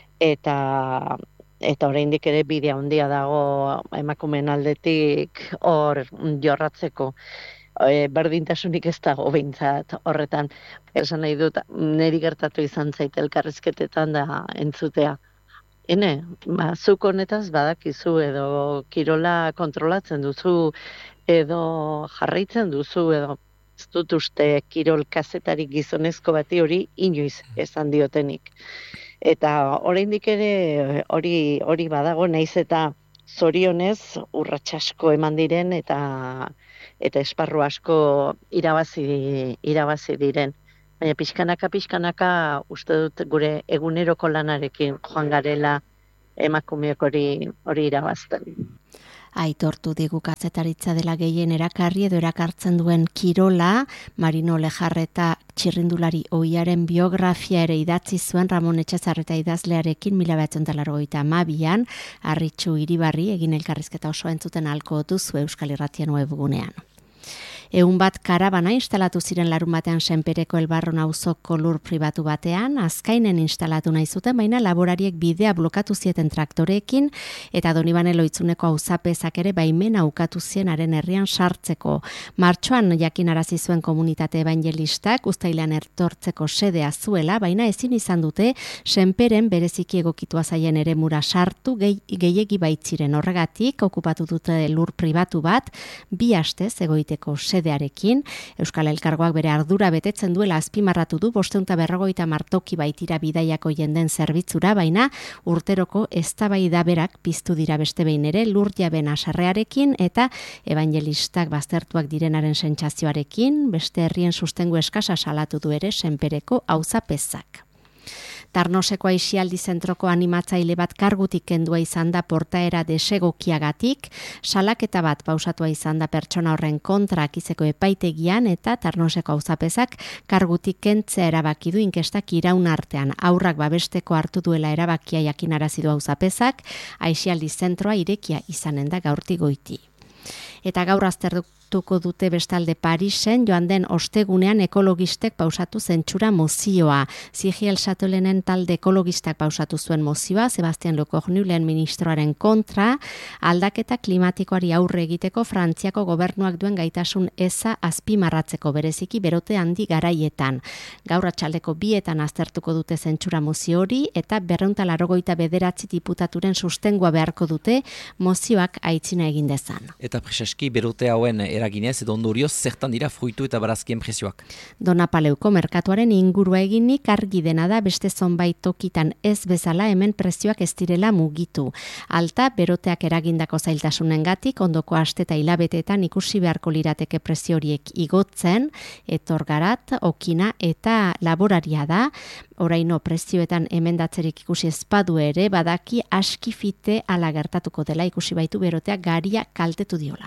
C: eta oraindik ere bidea handia dago emakumeen aldetik hor jorratzeko. Berdintasunik ez dago behintzat horretan. Esan nahi dut, niri gertatu izan zait elkarrizketetan da entzutea. Zuk honetaz badakizu edo kirola kontrolatzen duzu edo jarraitzen duzu edo ez dut uste kirol kazetari gizonezko bati hori inoiz esan diotenik. Eta oraindik ere hori badago, naiz eta zorionez urrats asko eman diren eta esparru asko irabazi diren. Baina pixkanaka uste dut gure eguneroko lanarekin joan garela emakumeok hori irabazten.
A: Aitortu digu kazetaritza dela gehien erakarri edo erakartzen duen kirola, Marino Lejarreta txirrindulari ohiaren biografia ere idatzi zuen Ramon Etxezarreta idazlearekin 1982an, Arritxu Iribarri egin elkarrizketa oso entzuten ahalko duzu Euskal Irratien webgunean. 100 karabana instalatu ziren larun batean Senpereko Elbarron auzoko lur pribatu batean, azkainen instalatu nahi zuten, baina laborariek bidea blokatu zieten traktoreekin, eta Donibane Loitzuneko auzapezak ere baimena ukatu zien haren herrian sartzeko. Martxoan jakinarazi zuen komunitate evangelistak, uztailean etortzeko sedea zuela, baina ezin izan dute Senperen bereziki egokitua zaien eremura sartu gehiegi baitziren. Horregatik okupatu dute lur pribatu bat, 2 astez egoiteko sedearekin. Euskal Elkargoak bere ardura betetzen duela azpimarratu du 550 martoki baitira bidaiako jenden zerbitzura, baina urteroko eztabaida berak piztu dira beste behin ere lur jaben asarrearekin eta evangelistak baztertuak direnaren sentsazioarekin, beste herrien sustengu eskasa salatu du ere Senpereko auzapezak. Tarnoseko Aisialdi Zentroko animatzaile bat kargutik kendua izan da portaera desegokiagatik, salaketa bat pausatua izan da pertsona horren kontra akizeko epaitegian eta Tarnoseko auzapezak kargutik kentzea erabaki du inkestak iraun artean. Haurrak babesteko hartu duela erabakia jakinarazi du auzapezak, Aisialdi Zentroa irekia izanen da gaurtik goiti. Eta gaur aurkeztuko dute bestalde Parisen, joan den ostegunean ekologistek pausatu zentsura mozioa. Sigiel Satolenen talde ekologistak pausatu zuen mozioa, Sebastian Lecornu lehen ministroaren kontra, aldaketa klimatikoari aurre egiteko Frantziako gobernuak duen gaitasun eza azpimarratzeko bereziki berote handi garaietan. Gaur atxaldeko 2etan aztertuko dute zentsura mozio hori eta 289 diputaturen sustengua beharko dute mozioak aitzina egin dezan.
B: Eta preseski berote hauen eraginez edo ondorioz zertan dira fruitu eta barazkien prezioak.
A: Donapaleuko merkatuaren ingurua eginik argi dena da beste zonbait tokitan ez bezala hemen prezioak ez direla mugitu. Alta beroteak eragindako zailtasunengatik ondoko aste eta hilabeteetan ikusi beharko lirateke prezio horiek igotzen, etorgarat, okina eta laboraria da. Oraino prezioetan emendatzerik ikusi ezpadu ere, badaki askifite ala gertatuko dela ikusi baitu beroteak garia kaltetu diola.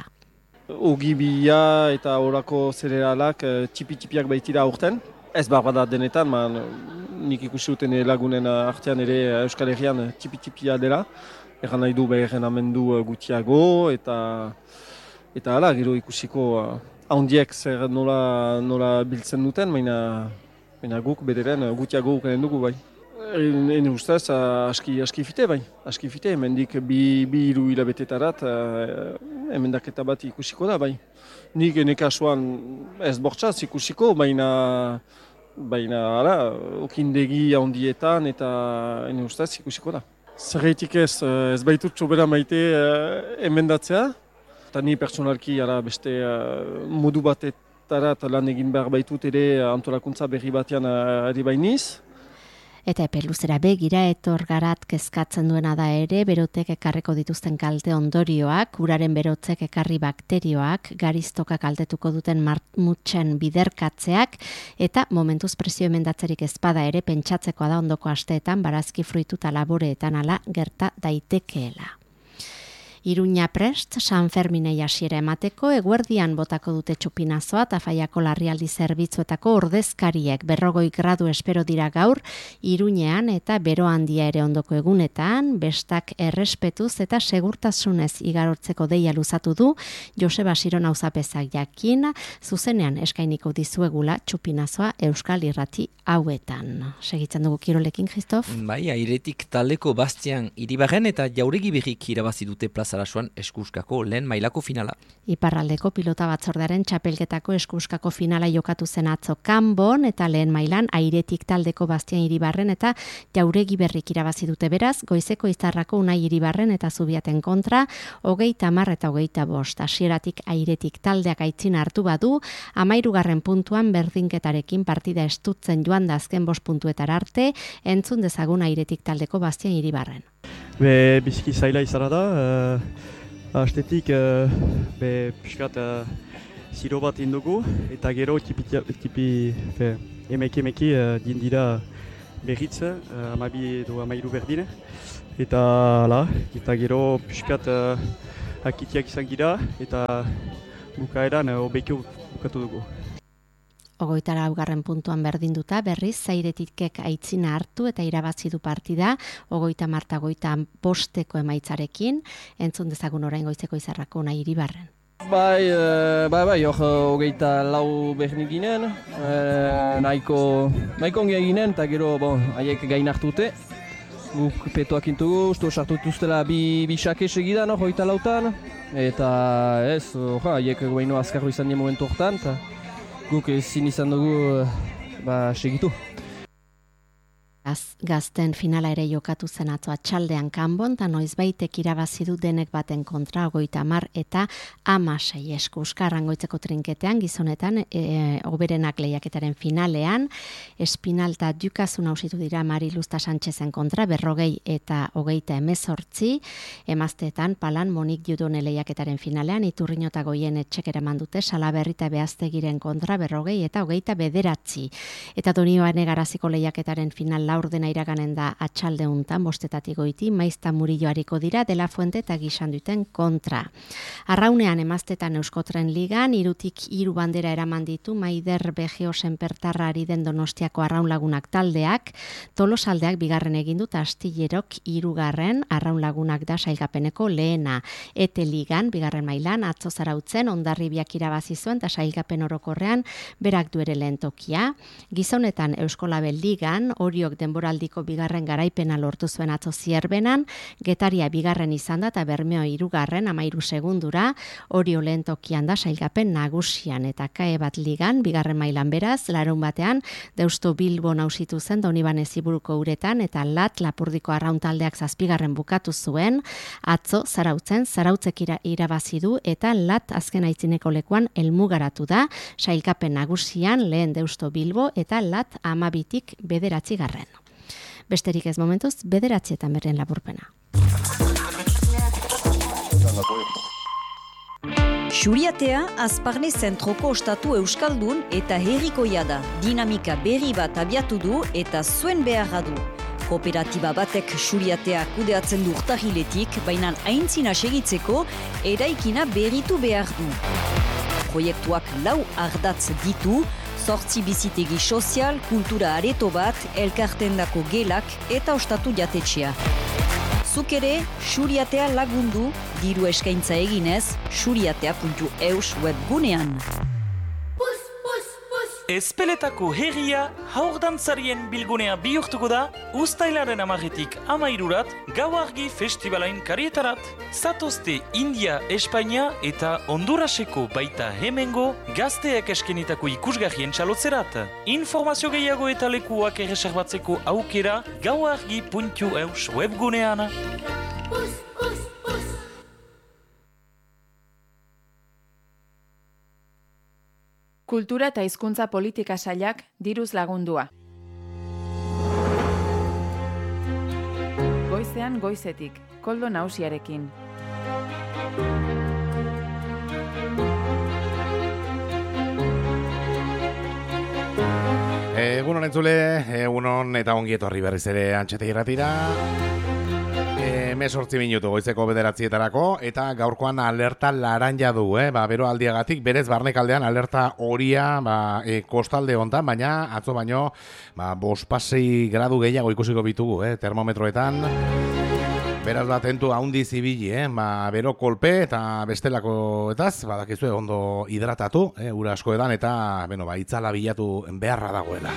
L: Ogibia eta orako zerealak txipi-txipiak baitira aurten. Ez bada denetan, nik ikusi duten lagunen artean ere Euskal Herrian txipi-txipia dela. Egan nahi du beherren amendu gutiago eta hala, gero ikusiko handiek zer nola biltzen duten, baina guk bederen gutiago ukenen dugu bai. Ene ustez aski fite bai, aski fite, hemendik bi hiru hilabetetarat emendaketa bat ikusiko da bai. Nik ene kasuan ez bortxaz ikusiko, baina hala, okindegi handietan eta ene ustez ikusiko da. Zerreitik ez baitut sobera maite emendatzea, eta ni personalki beste modu batetarat lan egin behar baitut ere antolakuntza berri batean ari bainiz.
A: Eta epe luzera begira etorgarat kezkatzen duena da ere, berotek ekarreko dituzten kalte ondorioak, uraren berotzek ekarri bakterioak, gariztoka kaltetuko duten marmutsen biderkatzeak, eta momentuz prezio emendatzerik ezpada ere pentsatzekoa da ondoko asteetan barazki fruitu eta laboreetan ala gerta daitekeela. Iruña prest, San Ferminei hasiera emateko, eguerdian botako dute txupinazoa eta Faiako larrialdi zerbitzuetako ordezkariek 40 gradu espero dira gaur, Iruñean eta bero handia ere ondoko egunetan, bestak errespetuz eta segurtasunez igarortzeko deia luzatu du, Joseba Siron auzapezak jakin, zuzenean eskainiko dizuegula txupinazoa Euskal Irrati hauetan. Segitzen dugu kirolekin, Christof?
B: Bai, Airetik taldeko Bastian Iribarren eta Jauregi Berrik irabazi dute plazarasuan eskuskako lehen mailako finala.
A: Iparraldeko pilota batzordearen txapelketako eskuskako finala jokatu zen atzo Kanbon eta lehen mailan Airetik taldeko Bastian Iribarren eta Jauregi Berrik irabazi dute beraz, goizeko Izarrako Unai Iribarren eta Zubiaten kontra 30 eta 25. Hasieratik Airetik taldeak aitzina hartu badu, 13. puntuan berdinketarekin partida estutzen joan da azken 5 puntuetara arte, entzun dezagun Airetik taldeko Bastian Iribarren.
M: Biziki zaila izara da, hastetik piskat ziro bat indugu eta gero emeki dindira berritz, 12 edo 13 berdine eta gero piskat akitiak izan gira eta bukaeran obekio bukatu dugu.
A: 24. puntuan berdinduta, berriz Airetikek aitzina hartu eta irabazi du partida, 30-25 emaitzarekin, entzun dezagun orain goizeko Izarrako Unai Iribarren.
N: Bai, hor 24 bernik ginen, nahiko ongi ginen, eta gero haiek gain hartute. Guk petoak intugu, ustu sartu dituztela bi xake segidan, 24-an, eta ez, haiek baino azkarro izan dien momentu hortan, eta guk ezin izan dugu segitu.
A: Gazten finala ere jokatu zen atzo atxaldean Kanbon, eta noizbaitek irabazi du denek baten kontra 30 eta 16 eskuskarran goitzeko trinketean, gizonetan oberenak lehiaketaren finalean, Espinal eta Dukazun hausitu dira Mariluzta Sánchezen kontra 40 eta 18, emazteetan Palan Monik Judone lehiaketaren finalean, Iturriño eta Goien etxek eraman dute Salaberri eta Beaztegiren kontra 40 eta 29. Eta Donioane Garaziko lehiaketaren final laurdena iraganen da atxalde untan, 5 goiti, Maizta Murillo hariko dira, De La Fuente eta Gixan duten kontra. Arraunean emaztetan Euskotren Ligan, 3 bandera eraman ditu, Maider Begeo Senpertarra ari den Donostiako Arraun Lagunak taldeak, Tolosaldeak 2. egin dut, Astillerok 3. Arraun Lagunak da sailkapeneko lehena. Ete Ligan, 2. mailan, atzo Zarautzen, Hondarribiak irabazi zuen, eta sailkapen orokorrean berak du ere lehen tokia. Gizonetan Euskolabel Ligan, Oriok denboraldiko 2. garaipena lortu zuen atzo Zierbenan, Getaria 2. izan da, eta Bermeo 3. 13 segundura, Orio lehen tokian da sailkapen nagusian, eta Kae Bat Ligan, 2. mailan beraz, larun batean, Deusto Bilbo nausitu zen, Donibane Ziburuko uretan, eta Lat Lapurdiko Arraun taldeak 7. bukatu zuen, atzo Zarautzen, Zarautzek irabazi du, eta Lat azken aitzineko lekuan helmugaratu da, sailkapen nagusian lehen Deusto Bilbo, eta Lat 12tik 9. Besterik ez momentuz, 9 berren laburpena.
O: Xuriatea, Azparne zentroko ostatu euskaldun eta herrikoia da. Dinamika berri bat abiatu du eta zuen beharra du. Kooperatiba batek Xuriatea kudeatzen du urtarriletik, baina aintzina segitzeko eraikina berritu behar du. Proiektuak 4 ardatz ditu, 8 bizitegi sozial, kultura areto bat, elkartendako gelak eta ostatu jatetxea. Zuk ere, Xuriatea lagundu, diru eskaintza eginez, xuriatea.eus webgunean.
P: Ezpeletako herria haurdantzarien bilgunea bihurtuko da, uztailaren 10-tik 13-rat Gau Argi Festivalain karietarat. Zatozte India, Espainia eta Honduraseko baita hemengo gazteak eskenitako ikusgarrien txalotzerat. Informazio gehiago eta lekuak erreserbatzeko aukera gauargi.eus webgunean.
D: Kultura eta hizkuntza politika sailak diruz lagundua. Goizean goizetik, Koldo Nausiarekin.
E: Egunon entzule, egunon eta ongi etorri berriz ere Antxete Irratira. 18 minutu goizeko 9:00 eta gaurkoan alerta laranja du, bero aldiagatik, berez barnekaldean alerta horia kostalde hontan, baina atzo baino 5-6 gradu gehiago ikusiko bitugu, termometroetan. Beraz atentu haundi zibili, bero kolpe eta bestelako etaz, badakizue ondo hidratatu, ura asko edan eta itzala bilatu beharra dagoela.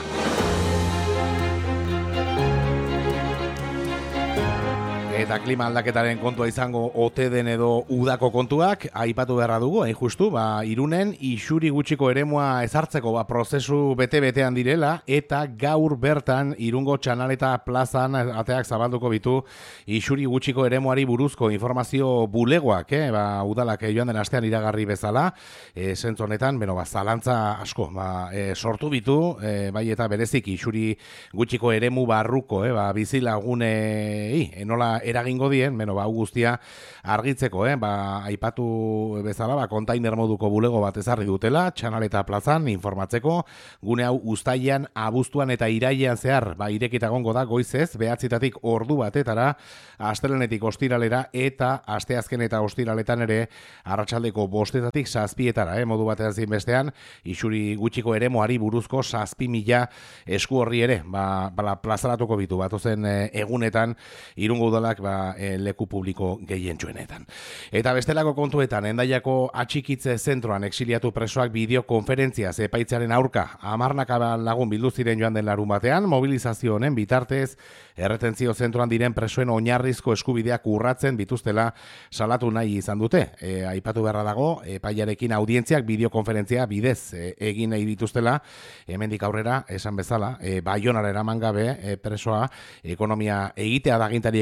E: Eta klima aldaketaren kontua izango ote den edo udako kontuak aipatu beharra dugu, justu, Irunen isuri gutxiko eremua ezartzeko prozesu bete-betean direla eta gaur bertan Irungo Txanaleta plazan ateak zabalduko bitu isuri gutxiko eremuari buruzko informazio bulegoak, udalak joan den astean iragarri bezala, zentzu honetan, zalantza asko, sortu bitu, bai eta berezik isuri gutxiko eremu barruko, bizilagunei, nola eragingo dien, hau guztia argitzeko, aipatu bezala, kontainer moduko bulego bat ezarri dutela, Txanaleta plazan informatzeko, gune hau uztailean, abuztuan eta irailean zehar, irekita egongo da goizez, 9:00 ordu batetara, astelenetik ostiralera eta asteazken eta ostiraletan ere arratsaldeko 5:00 7:00, modu batean zein bestean, isuri gutxiko eremuari buruzko 7.000 esku horri ere, plazaratuko bitu, batozen egunetan Irungo udalak leku publiko gehientsuenetan. Eta bestelako kontuetan, Hendaiako atxikitze zentroan exiliatu presoak bideokonferentziaz epaitzaren aurka 10 lagun bildu ziren joan den larun batean, mobilizazio honen bitartez erretentzio zentroan diren presoen oinarrizko eskubideak urratzen bituztela salatu nahi izan dute. Aipatu beharra dago, epaiarekin audientziak bideokonferentzia bidez egin nahi dituztela, hemendik aurrera esan bezala, Baionara eraman gabe presoa ekonomia egitea dagintariek emandako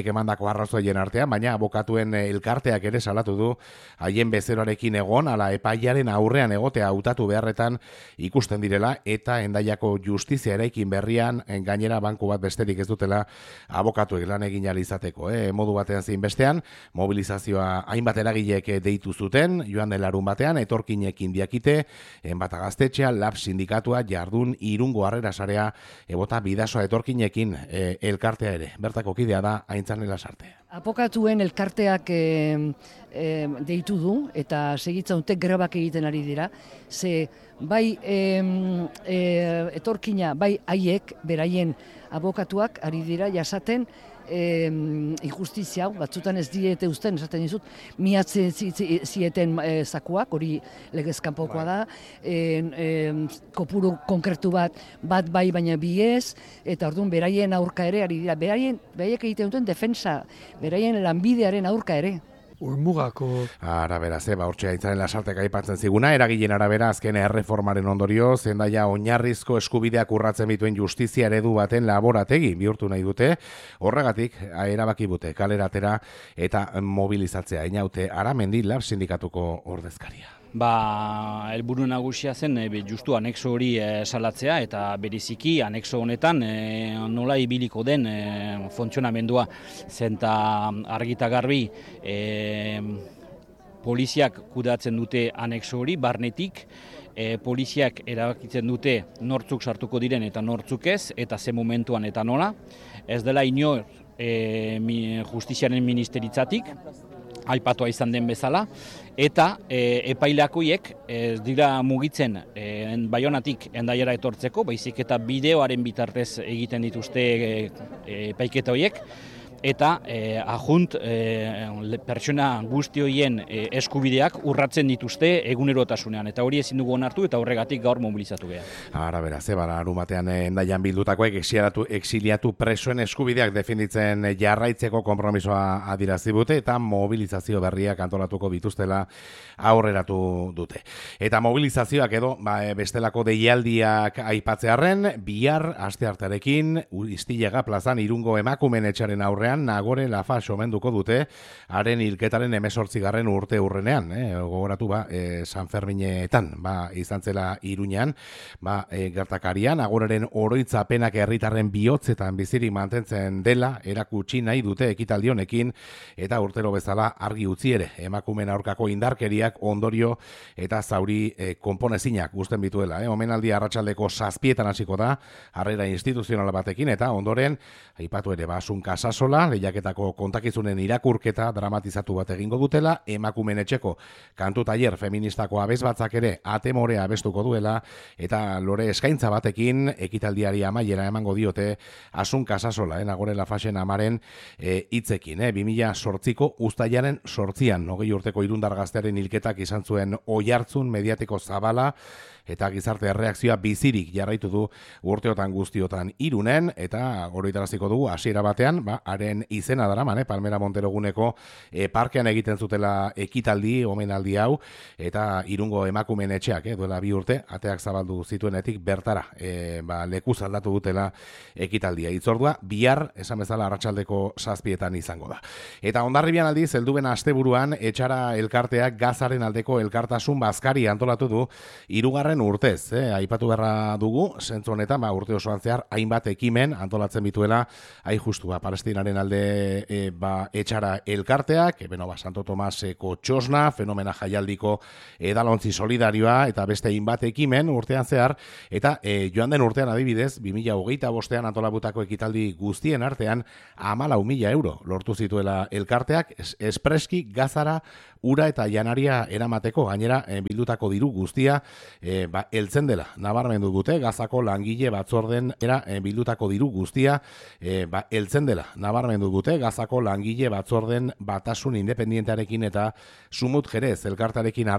E: benetako arrazoien artean, baina abokatuen elkarteak ere salatu du haien bezeroarekin egon, ala epaiaren aurrean egotea hautatu beharretan ikusten direla, eta Hendaiako justizia eraikin berrian gainera banku bat besterik ez dutela abokatuek lan egin ahal izateko. Modu batean zein bestean, mobilizazioa hainbat eragilek deitu zuten, joan den larun batean, etorkinekin diakite, Enbata Gaztetxea, Lab Sindikatua, Jardun, Irungo Harrera Sarea, ebota Bidasoa etorkinekin elkartea ere. Bertako kidea da Aintzane Lasarte.
G: Abokatuen elkarteak deitu du eta segitza dute grebak egiten ari dira. Ze bai etorkina, bai haiek, beraien abokatuak ari dira jasaten injustizia, batzutan ez diete uzten, esaten dizut, miatzen zieten zakuak, hori legezkanpokoa da, kopuru konkretu bat bai baina bi ez, eta orduan beraien aurka ere ari dira, beraiek egiten duten defensa, beraien lanbidearen aurka ere.
Q: Urmugako.
E: Arabera, hortxe Aintzane Lasartek aipatzen ziguna, eragileen arabera azken erreformaren ondorioz, Hendaia oinarrizko eskubideak urratzen bituen justizia eredu baten laborategi bihurtu nahi dute, horregatik erabaki dute kaleratera eta mobilizatzea. Inaute Aramendi Lab Sindikatuko ordezkaria.
H: Helburu nagusia zen justu anexo hori salatzea eta bereziki anexo honetan nola ibiliko den funtzionamendua zenta argita garbi poliziak kudeatzen dute anexo hori barnetik, poliziak erabakitzen dute nortzuk sartuko diren eta nortzuk ez, eta ze momentuan eta nola, ez dela inor justiziaren ministeritzatik, aipatua izan den bezala, eta epaileakoiek ez dira mugitzen Baionatik Hendaiara etortzeko, baizik eta bideoaren bitartez egiten dituzte epaiketa horiek, eta ajunt pertsona guzti horien eskubideak urratzen dituzte egunerotasunean, eta hori ezin dugu onartu eta horregatik gaur mobilizatu geha.
E: Arabera, larun batean Hendaian bildutakoek exiliatu presoen eskubideak defenditzen jarraitzeko konpromisoa adirazi dute eta mobilizazio berriak antolatuko dituztela aurreratu dute. Eta mobilizazioak edo bestelako deialdiak aipatzearren, bihar asteartearekin Istillaga plazan Irungo emakumeen etxaren aurrean Nagore Lafax omenduko dute haren hilketaren 18. urte urrenean, gogoratu San Ferminetan, izan zela Iruñan, gertakarian, Nagoreren oroitzapenak herritarren bihotzetan bizirik mantentzen dela erakutsi nahi dute ekitaldi honekin eta urtero bezala argi utzi ere emakumeen aurkako indarkeriak ondorio eta zauri konponezinak guzten bituela. Omenaldi arratsaldeko 7 hasiko da, harrera instituzional batekin eta ondoren aipatu ere Asun Casasola lehiaketako kontakizunen irakurketa dramatizatu bat egingo dutela, emakumeen etxeko kantu tailer feministako abesbatzak ere atemorea abestuko duela, eta lore eskaintza batekin ekitaldiari amaiera emango diote Asun Casasola, Nagore Lafaxen amaren hitzekin. 2008ko uztailaren 8an, 20 urteko irundar gaztearen hilketak izan zuen oihartzun mediatiko zabala, eta gizarte erreakzioa bizirik jarraitu du urteotan guztiotan Irunen, eta oroitaraziko dugu hasiera batean, haren izena daraman, Palmera Montero guneko parkean egiten zutela ekitaldi, omenaldi hau, eta Irungo emakumeen etxeak, duela 2 urte, ateak zabaldu zituenetik bertara, lekuz aldatu dutela ekitaldia. Itzordua, bihar, esan bezala arratsaldeko 7etan izango da. Eta Hondarribian aldiz, helduen asteburuan, etxara elkarteak Gazaren aldeko elkartasun bazkari antolatu du, 3. urtez, aipatu beharra dugu, zentzu honetan, urte osoan zehar, hainbat ekimen antolatzen bituela, hain justu, Palestinaren alde etxara elkarteak, Santo Tomaseko txosna, fenomena jaialdiko edalontzi solidarioa, eta beste hainbat ekimen urtean zehar, eta joan den urtean adibidez, 2025 antolabutako ekitaldi guztien artean, 14.000 euro lortu zituela elkarteak, espreski Gazara, ura eta janaria eramateko, gainera bildutako diru guztia heltzen dela. Nabarmendu dute Gazako langile batzorden bildutako diru guztia heltzen dela. Nabarmendu dute Gazako langile batzorden batasun independientearekin eta Sumut Jerez elkartarekin